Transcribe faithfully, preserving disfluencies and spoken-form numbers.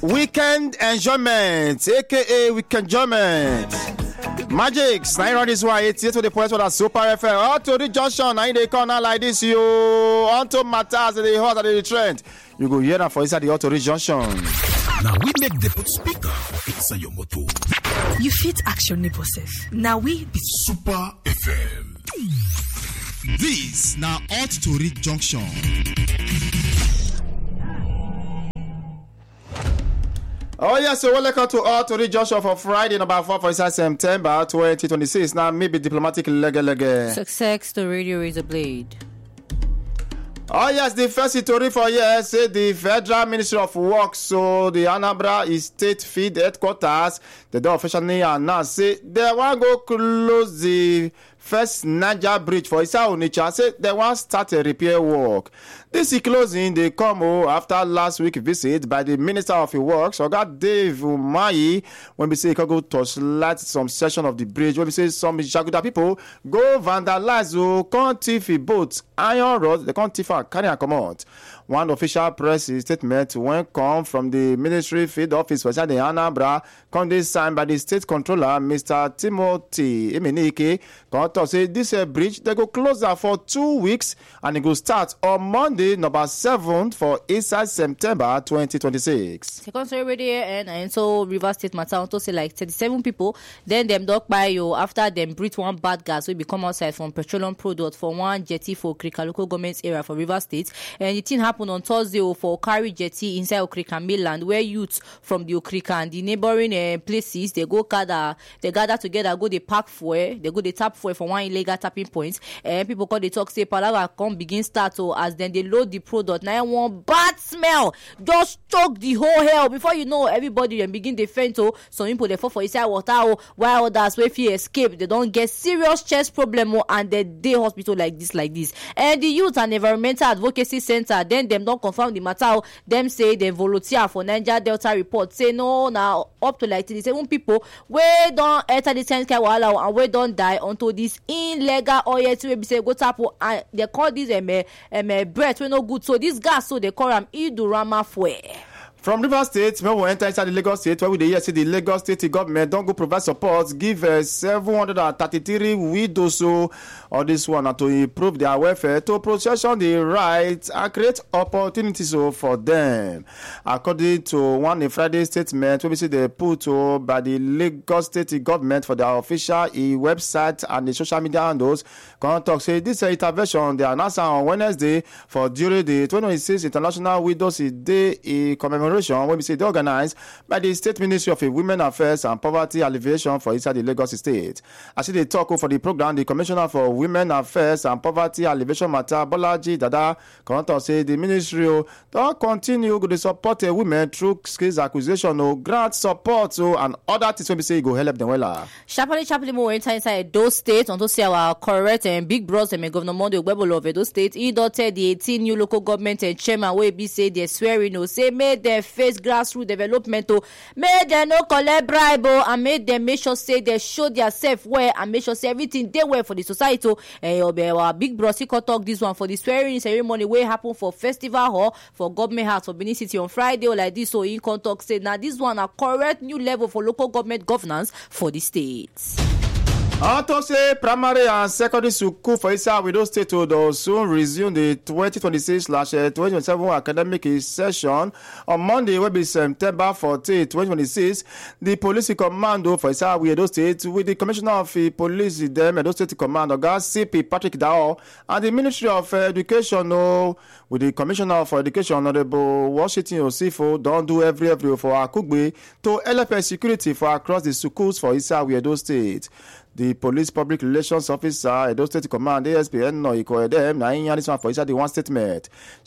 Weekend enjoyment, aka weekend enjoyment. Magics, nine on this one, eighty-eight to the point where the Super F M. All to the junction, nine they corner like this, you. On to matters, the hot and the trend. You go hear that for inside the Auto Junction. Now we make the put speaker for inside your motor. You fit action neighbor self. Now we be Super F M. This now Hot Tori Junction. Oh yes, so welcome to Hot Tori Junction for Friday, number four for September twenty twenty-six. Now maybe diplomatic leg leg. Success to Radio Razor Blade. Oh yes, the first story for here say the Federal Ministry of Works, so the Anambra State Field Headquarters, they don't officially announce say they want go close the first Niger Bridge for Isa Onitsha. Say they want start a repair work. This closing they come after last week visit by the Minister of Works, Oga Dave Umahi, when we say he can go torchlight some section of the bridge. When we say some Jaguda people go vandalize or can't thief boats, iron rods, they can't thief and carry and come out. One official press statement when come from the Ministry Field Office for the Anambra, come this signed by the State Controller, Mister Timothy Emenike, come to say this uh, bridge, they go close that for two weeks and it go start on Monday, number seventh for inside September twenty twenty-six. Second story radio and, and so River State matter on to say like thirty-seven people, then them dog by you after them breathe one bad gas will become outside from petroleum product for one jetty for Okrika local government area for River State. And the thing happened on Thursday for Okari jetty inside Okrika mainland where youths from the Okrika and the neighboring uh, places they go gather they gather together, go they park fuel, they go they tap fuel for one illegal tapping point. And people call they talk say Palawa come begin start so as then they load the product. Now one bad smell just choke the whole hell. Before you know, everybody then begin to faint. So some people they fall for inside water. Oh, while others wey fit escape, they don't get serious chest problem. Oh, and they day hospital like this, like this. And the Youth and Environmental Advocacy Center then them don't confirm the matter. Oh, them say they volunteer for Niger Delta report. Say no now up to like thirty-seven people where don't enter the ten care wahala and where don't die onto this illegal oil to be say go tap and they call this um, um, breath we no good. So this gas so they call them Idurama fuel. From River State, when we enter inside the Lagos State, where we dey see the Lagos State government don't go provide support, give uh, seven hundred thirty-three widows so all this one uh, to improve their welfare, to procession the rights and create opportunities so for them. According to one Friday statement, we see they put uh, by the Lagos State government for their official e website and the social media handles. Come talk say this uh, intervention they announced on Wednesday for during the twenty twenty-six International Widows Day e commemoration. When we say they organized by the State Ministry of Women Affairs and Poverty Alleviation for inside the Lagos State. As they talk for the program, the Commissioner for Women Affairs and Poverty Alleviation Matter, Bolaji Dada, can say the ministry don't continue to support women through skills acquisition, or grant support, so and other things when we say go help them well. Sharply, sharply, more enter inside those states on to see our correct and big bros and Governor Monday Webolo of those states. He dotted the eighteen new local government and chairman where be say they're swearing, no say made them face grassroots development, oh, made them no collect bribe, oh, and made them make sure say they show their self well and make sure say everything they well for the society. And uh, our big bros he could talk this one for the swearing ceremony where happen for festival hall for government house for Benin City on Friday or like this. So he can talk say now this one a correct new level for local government governance for the states. To say primary and secondary school for Isa Widow State will soon resume the twenty twenty-six slash twenty twenty-seven academic session on Monday, will be September fourteenth, twenty twenty-six. The police commando for Isa Widow State with the Commissioner of Police, the Edo State Command, Oga C P Patrick Dao, and the Ministry of Education oh, with the Commissioner for Education, Honorable Washington Osifo, don't do every every for Akugbe to L F S security for across the schools for Isa Widow State. The Police Public Relations Officer, Edo State Command, A S P N, no, Iko Edem, na in this one for inside the one statement.